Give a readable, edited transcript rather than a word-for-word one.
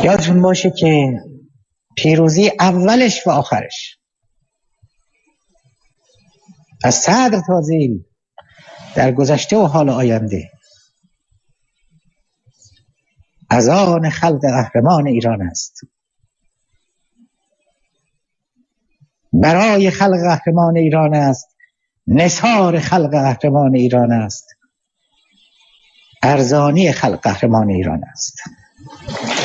یادتون باشه که پیروزی اولش و آخرش از صدر تا ذیل در گذشته و حال آینده از آن خلق قهرمان ایران است. برای خلق قهرمان ایران است، نثار خلق قهرمان ایران است، ارزانی خلق قهرمان ایران است.